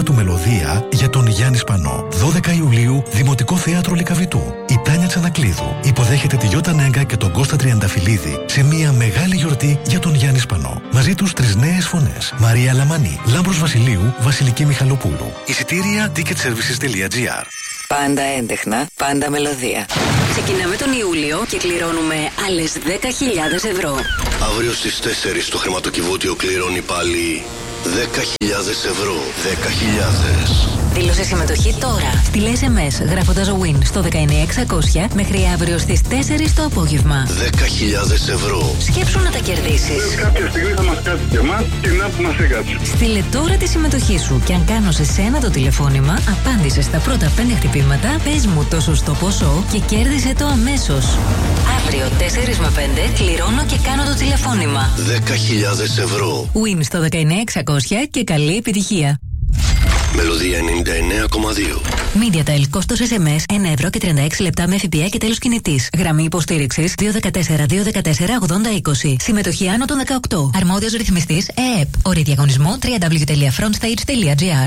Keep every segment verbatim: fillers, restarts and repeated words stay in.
θέατα του Μελωδία για τον Γιάννη Σπανό. δώδεκα Ιουλίου, Δημοτικό Θέατρο Λυκαβητού. Η Τάνια Τσανακλείδου υποδέχεται τη Γιώτα Νέγκα και τον Κώστα Τριανταφυλλίδη σε μια μεγάλη γιορτή για τον Γιάννη Σπανό. Μαζί τους τρεις νέες φωνές. Μαρία Λαμανή, Λάμπρος Βασιλείου, Βασιλική Μιχαλοπούλου. Εισιτήρια ticket services τελεία gr. Πάντα έντεχνα, πάντα μελωδία. Ξεκινάμε τον Ιούλιο και κληρώνουμε άλλες δέκα χιλιάδες ευρώ. Αύριο στις τέσσερις το χρηματοκιβώτιο κληρώνει πάλι δέκα χιλιάδες ευρώ. δέκα χιλιάδες. Δήλωσε συμμετοχή τώρα. Στείλε ες εμ ες γράφοντας win στο δεκαεννιά εξακόσια μέχρι αύριο στις τέσσερις το απόγευμα. δέκα χιλιάδες ευρώ. Σκέψου να τα κερδίσεις. Κάποια στιγμή θα μας κάτσει και εμάς και να που μας έκατσε. Στείλε τώρα τη συμμετοχή σου και αν κάνω σε σένα το τηλεφώνημα, απάντησε στα πρώτα πέντε χτυπήματα, πες μου το σωστό ποσό και κέρδισε το αμέσως. Αύριο τέσσερις με πέντε κληρώνω και κάνω το τηλεφώνημα. δέκα χιλιάδες ευρώ. Win στο δεκαεννιά εξακόσια και καλή επιτυχία. Μελωδία ενενήντα εννέα κόμμα δύο. MediaTel, κόστος ες εμ ες ένα ευρώ και τριάντα έξι λεπτά με ΦΠΑ και τέλος κινητής. Γραμμή υποστήριξης δύο ένα τέσσερα δύο ένα τέσσερα ογδόντα είκοσι. Συμμετοχή άνω των δεκαοκτώ. Αρμόδιος ρυθμιστής ΕΕΠ. Όροι διαγωνισμού double-u double-u double-u τελεία frontstage τελεία gr.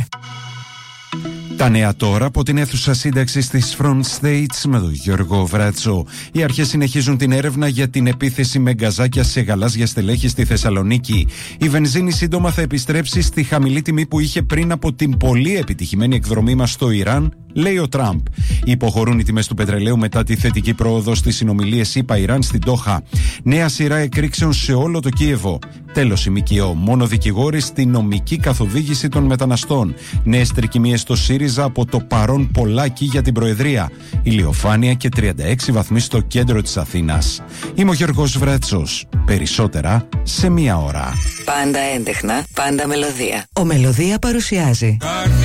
Τα νέα τώρα από την αίθουσα σύνταξης της Front States με τον Γιώργο Βράτσο. Οι αρχές συνεχίζουν την έρευνα για την επίθεση με γκαζάκια σε γαλάζια στελέχη στη Θεσσαλονίκη. Η βενζίνη σύντομα θα επιστρέψει στη χαμηλή τιμή που είχε πριν από την πολύ επιτυχημένη εκδρομή μας στο Ιράν, λέει ο Τραμπ. Υποχωρούν οι τιμές του πετρελαίου μετά τη θετική πρόοδο στις συνομιλίες ΗΠΑ-Ιράν στην Ντόχα. Νέα σειρά εκρήξεων σε όλο το Κίεβο. Τέλος η ΜΚΟ. Μόνο δικηγόροι στη νομική καθοδήγηση των μεταναστών. Νέες τρικυμίες στο ΣΥΡΙΖΑ από το παρόν Πολάκη για την Προεδρία. Ηλιοφάνεια και τριάντα έξι βαθμοί στο κέντρο της Αθήνας. Είμαι ο Γιώργος Βρέτσος. Περισσότερα σε μία ώρα. Πάντα έντεχνα, πάντα μελωδία. Ο Μελωδία παρουσιάζει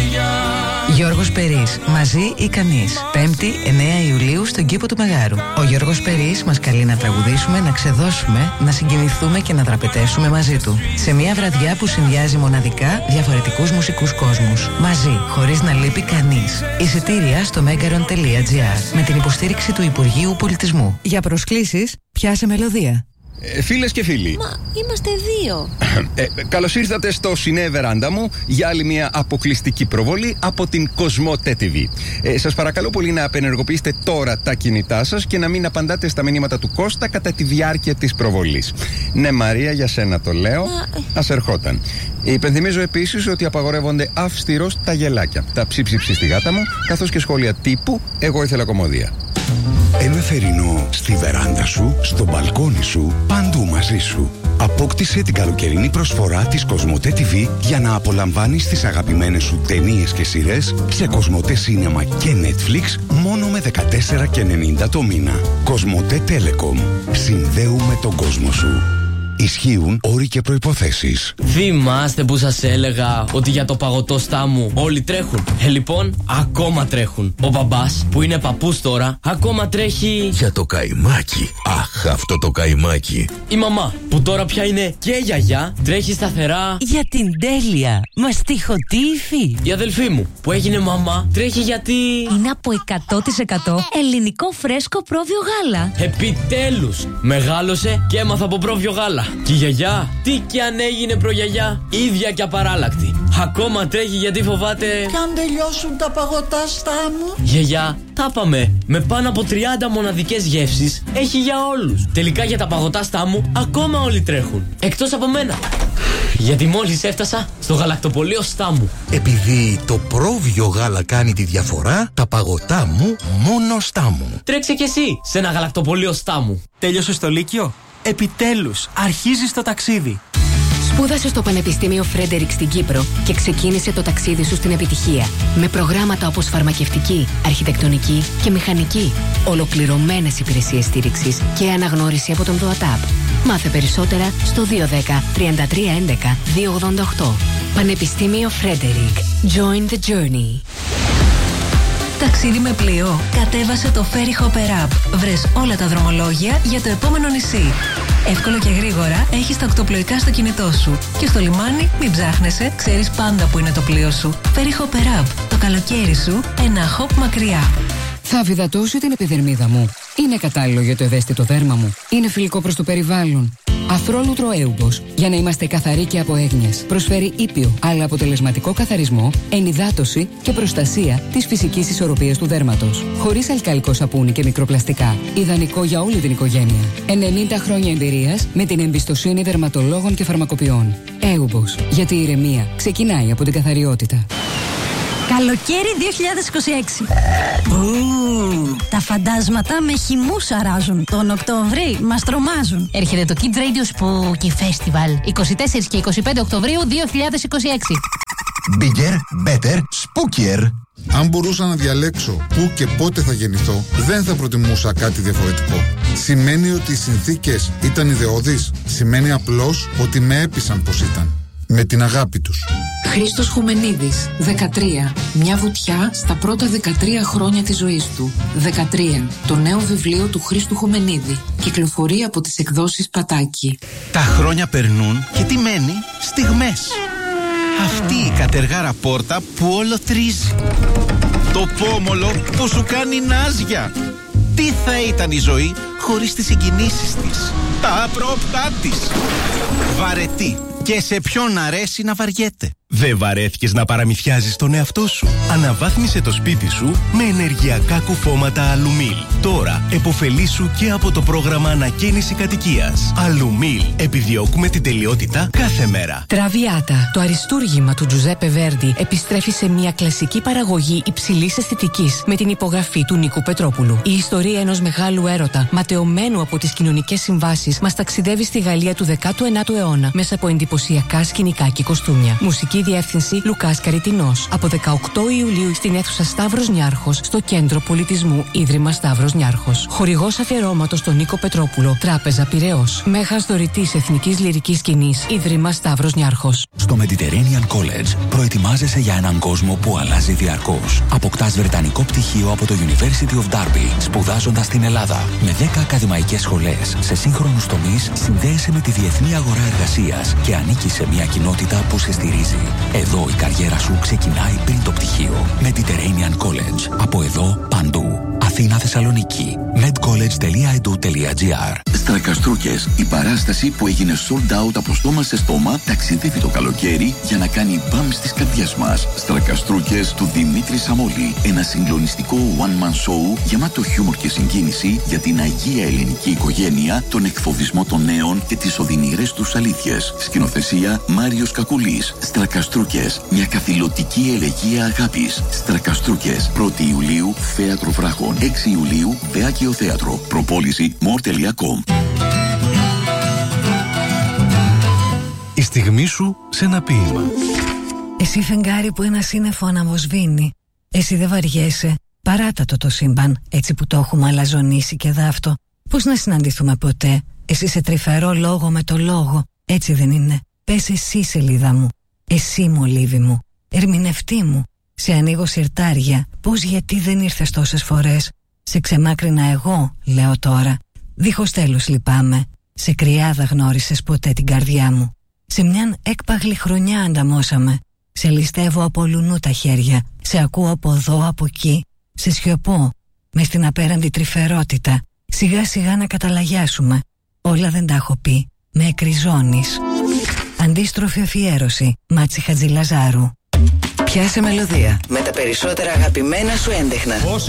Γιώργος Περής, μαζί ή κανείς. Πέμπτη, εννέα Ιουλίου στον κήπο του Μεγάρου. Ο Γιώργος Περής μας καλεί να τραγουδήσουμε, να ξεδώσουμε, να συγκινηθούμε και να δραπετεύσουμε μαζί του. Σε μια βραδιά που συνδυάζει μοναδικά διαφορετικούς μουσικούς κόσμους. Μαζί, χωρίς να λείπει κανείς. Εισιτήρια στο megaron τελεία gr με την υποστήριξη του Υπουργείου Πολιτισμού. Για προσκλήσεις, πιάσε Μελωδία. Ε, φίλες και φίλοι. Μα είμαστε δύο. Ε, καλώς ήρθατε στο Σινέ Βεράντα μου για άλλη μια αποκλειστική προβολή από την Κοσμοτέ τι βι. Ε, σας παρακαλώ πολύ να απενεργοποιήσετε τώρα τα κινητά σας και να μην απαντάτε στα μηνύματα του Κώστα κατά τη διάρκεια της προβολής. Ναι, Μαρία, για σένα το λέω. Μα... Ας ερχόταν. Υπενθυμίζω επίσης ότι απαγορεύονται αυστηρώς τα γελάκια, τα ψίψιψη στη γάτα μου, καθώς και σχόλια τύπου «Εγώ ήθελα κομμωδία». Ένα θερινό στη βεράντα σου, στο μπαλκόνι σου, παντού μαζί σου. Απόκτησε την καλοκαιρινή προσφορά της Κοσμοτέ τι βι για να απολαμβάνεις τις αγαπημένες σου ταινίες και σειρές σε Κοσμοτέ Σίνεμα και Netflix μόνο με δεκατέσσερα ενενήντα το μήνα. Κοσμοτέ Telecom. Συνδέουμε τον κόσμο σου. Ισχύουν όροι και προϋποθέσεις. Θυμάστε που σας έλεγα ότι για το παγωτό στάμου όλοι τρέχουν? Ε, λοιπόν, ακόμα τρέχουν. Ο μπαμπάς, που είναι παππούς τώρα, ακόμα τρέχει για το καϊμάκι. Αχ, αυτό το καϊμάκι. Η μαμά, που τώρα πια είναι και γιαγιά, τρέχει σταθερά για την τέλεια μαστιχωτή υφή. Η αδελφή μου, που έγινε μαμά, τρέχει γιατί είναι από εκατό τοις εκατό ελληνικό φρέσκο πρόβιο γάλα. Επιτέλους, μεγάλωσε και έμαθα από πρόβιο γάλα. Και η γιαγιά, τι κι αν έγινε προγιαγιά, ίδια και απαράλλακτη. Ακόμα τρέχει γιατί φοβάται κι αν τελειώσουν τα παγωτά στάμου. Γιαγιά, τα πάμε. Με πάνω από τριάντα μοναδικές γεύσεις έχει για όλους. Τελικά για τα παγωτά στάμου ακόμα όλοι τρέχουν. Εκτός από μένα. Γιατί μόλις έφτασα στο γαλακτοπωλείο Στάμου. Επειδή το πρόβιο γάλα κάνει τη διαφορά, τα παγωτά μου μόνο Στάμου. Τρέξε κι εσύ σε ένα γαλακτοπωλείο Στάμου. Τέλειωσες το Λύκειο? Επιτέλους, αρχίζεις το ταξίδι. Σπούδασε στο Πανεπιστήμιο Φρέντερικ στην Κύπρο και ξεκίνησε το ταξίδι σου στην επιτυχία. Με προγράμματα όπως φαρμακευτική, αρχιτεκτονική και μηχανική. Ολοκληρωμένες υπηρεσίες στήριξης και αναγνώριση από τον ΔΟΑΤΑΠ. Μάθε περισσότερα στο δύο ένα μηδέν τρία τρία ένα ένα δύο ογδόντα οκτώ. Πανεπιστήμιο Φρέντερικ. Join the journey. Ταξίδι με πλοίο. Κατέβασε το Ferry Hopper App. Βρες όλα τα δρομολόγια για το επόμενο νησί. Εύκολο και γρήγορα έχεις τα οκτωπλοϊκά στο κινητό σου. Και στο λιμάνι μην ψάχνεσαι, ξέρεις πάντα που είναι το πλοίο σου. Ferry Hopper App. Το καλοκαίρι σου ένα hop μακριά. Θα αφυδατώσω την επιδερμίδα μου. Είναι κατάλληλο για το ευαίσθητο δέρμα μου. Είναι φιλικό προς το περιβάλλον. Αφρόλουτρο Έουμπος. Για να είμαστε καθαροί και από έγνοιες. Προσφέρει ήπιο, αλλά αποτελεσματικό καθαρισμό, ενυδάτωση και προστασία της φυσικής ισορροπίας του δέρματος. Χωρίς αλκαλικό σαπούνι και μικροπλαστικά. Ιδανικό για όλη την οικογένεια. ενενήντα χρόνια εμπειρίας με την εμπιστοσύνη δερματολόγων και φαρμακοποιών. Έουμπος. Γιατί η ηρεμία ξεκινάει από την καθαριότητα. Καλοκαίρι δύο χιλιάδες είκοσι έξι. Ου, τα φαντάσματα με χυμούς αράζουν. Τον Οκτώβρη μας τρομάζουν. Έρχεται το Kids Radio Spooky Festival είκοσι τέσσερα και είκοσι πέντε Οκτωβρίου δύο χιλιάδες είκοσι έξι. Bigger, better, spookier. Αν μπορούσα να διαλέξω πού και πότε θα γεννηθώ, δεν θα προτιμούσα κάτι διαφορετικό. Σημαίνει ότι οι συνθήκες ήταν ιδεώδεις. Σημαίνει απλώς ότι με έπεισαν πως ήταν. Με την αγάπη τους. Χρήστος Χουμενίδης, δεκατρία. Μια βουτιά στα πρώτα δεκατρία χρόνια της ζωής του. δεκατρία. Το νέο βιβλίο του Χρήστου Χουμενίδη. Κυκλοφορεί από τις εκδόσεις Πατάκη. Τα χρόνια περνούν και τι μένει? Στιγμές. Αυτή η κατεργάρα πόρτα που όλο τρίζει. Το πόμολο που σου κάνει νάζια. Τι θα ήταν η ζωή χωρίς τις συγκινήσεις της, τα απρόπτά της. Βαρετή. Και σε ποιον αρέσει να βαριέται. Δεν βαρέθηκες να παραμυθιάζεις τον εαυτό σου? Αναβάθμισε το σπίτι σου με ενεργειακά κουφώματα Αλουμίλ. Τώρα επωφελήσου και από το πρόγραμμα ανακαίνιση κατοικίας. Αλουμίλ. Επιδιώκουμε την τελειότητα κάθε μέρα. Τραβιάτα. Το αριστούργημα του Τζουζέπε Βέρντι επιστρέφει σε μια κλασική παραγωγή υψηλής αισθητικής με την υπογραφή του Νίκου Πετρόπουλου. Η ιστορία ενός μεγάλου έρωτα, ματαιωμένου από τις κοινωνικές συμβάσεις, μας ταξιδεύει στη Γαλλία του δέκατου ενάτου αιώνα μέσα από εντυπωσιακά σκηνικά και κοστούμια. Μουσική διεύθυνση Λουκάς Καριτινός. Από δεκαοκτώ Ιουλίου στην αίθουσα Σταύρος Νιάρχος, στο Κέντρο Πολιτισμού Ίδρυμα Σταύρος Νιάρχος. Χορηγός αφιερώματος στον Νίκο Πετρόπουλο, Τράπεζα Πειραιώς. Μέγας δωρητής εθνικής λυρικής σκηνής, Ίδρυμα Σταύρος Νιάρχος. Στο Mediterranean College προετοιμάζεσαι για έναν κόσμο που αλλάζει διαρκώς. Αποκτάς βρετανικό πτυχίο από το University of Derby, σπουδάζοντας στην Ελλάδα. Με δέκα ακαδημαϊκές σχολές σε σύγχρονους τομείς, συνδέεσαι με τη διεθνή αγορά εργασίας και ανήκεις σε μια κοινότητα που σε στηρίζει. Εδώ η καριέρα σου ξεκινάει πριν το πτυχίο. Mediterranean College. Από εδώ παντού. Αθήνα, Θεσσαλονίκη. medcollege τελεία e d u τελεία g r. Στρακαστρούκες, η παράσταση που έγινε sold out από στόμα σε στόμα, ταξιδεύει το καλοκαίρι για να κάνει μπαμ στις καρδιές μας. Στρακαστρούκες του Δημήτρη Σαμόλη. Ένα συγκλονιστικό one-man show γεμάτο χιούμορ και συγκίνηση για την αγία ελληνική οικογένεια, τον εκφοβισμό των νέων και τις οδυνηρές τους αλήθειες. Σκηνοθεσία Μάριος Κακουλής. Στρακαστρούκες, μια καθηλωτική ελεγεία αγάπης. Στρακαστρούκες, πρώτη Ιουλίου, Θέατρο Βράχων. έξι Ιουλίου, Βεάκιο Θέατρο. Προπόληση μορ τελεία κομ. Η στιγμή σου σε ένα ποίημα. Εσύ φεγγάρι που ένα σύννεφο αναβοσβήνει. Εσύ δεν βαριέσαι. Παράτα το το σύμπαν, έτσι που το έχουμε αλαζονίσει και δάφτο. Πώς να συναντηθούμε ποτέ? Εσύ σε τρυφερό λόγο με το λόγο. Έτσι δεν είναι? Πες εσύ σελίδα μου. Εσύ μολύβι μου. Ερμηνευτή μου. Σε ανοίγω σιρτάρια. Πώς, γιατί δεν ήρθες τόσες φορές? Σε ξεμάκρινα εγώ, λέω τώρα. Δίχως τέλος λυπάμαι. Σε κρυάδα γνώρισες ποτέ την καρδιά μου. Σε μιαν έκπαγλη χρονιά ανταμώσαμε. Σε ληστεύω από λουνού τα χέρια. Σε ακούω από εδώ, από εκεί. Σε σιωπώ. Μες στην απέραντη τρυφερότητα. Σιγά σιγά να καταλαγιάσουμε. Όλα δεν τα έχω πει. Με εκριζώνεις. Αντίστροφη αφιέρωση. Μάτσι Χατζηλαζάρου. Πιάσε μελωδία με τα περισσότερα αγαπημένα σου έντεχνα.